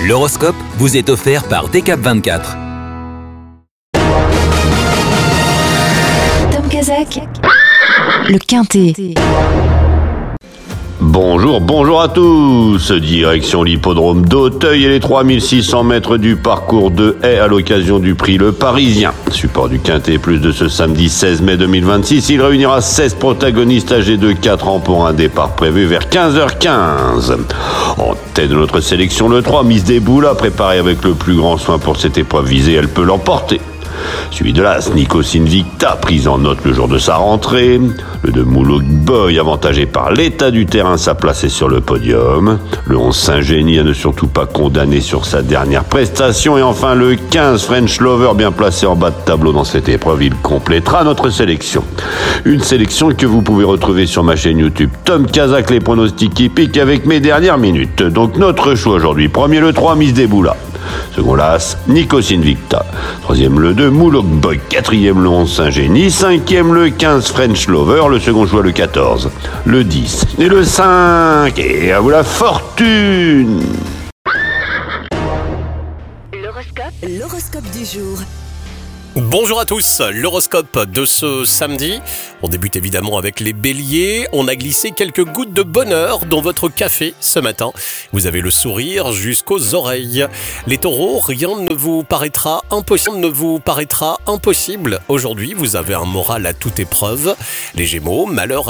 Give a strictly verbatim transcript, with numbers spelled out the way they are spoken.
L'horoscope vous est offert par D K vingt-quatre. Tom Kazakh, le Quintet. Bonjour, bonjour à tous. Direction l'hippodrome d'Auteuil et les trois mille six cents mètres du parcours de Haye à l'occasion du prix Le Parisien. Support du Quintet plus de ce samedi seize mai deux mille vingt-six, il réunira seize protagonistes âgés de quatre ans pour un départ prévu vers quinze heures quinze. En tête de notre sélection, le trois, Miss Deboula, préparée avec le plus grand soin pour cette épreuve visée, elle peut l'emporter. Suivi de l'As, Nikos Invicta, prise en note le jour de sa rentrée. Le deux, Moulog Boy, avantagé par l'état du terrain, sa place est sur le podium. Le onze, Saint-Génie, à ne surtout pas condamner sur sa dernière prestation. Et enfin le quinze, French Lover, bien placé en bas de tableau dans cette épreuve, il complétera notre sélection. Une sélection que vous pouvez retrouver sur ma chaîne YouTube Tom Kazakh, les pronostics hippiques avec mes dernières minutes. Donc notre choix aujourd'hui, premier le trois, Miss Deboula. Second l'As, Nikos Invicta. Troisième le deux, Moulog Boy. Quatrième le onze, Saint-Génie. Cinquième le quinze, French Lover. Le second choix le quatorze. Le dix et le cinq. Et à vous la fortune. L'horoscope, l'horoscope du jour. Bonjour à tous, l'horoscope de ce samedi. On débute évidemment avec les béliers. On a glissé quelques gouttes de bonheur dans votre café ce matin. Vous avez le sourire jusqu'aux oreilles. Les taureaux, rien ne vous paraîtra impossible, ne vous paraîtra impossible. Aujourd'hui, vous avez un moral à toute épreuve. Les gémeaux, malheur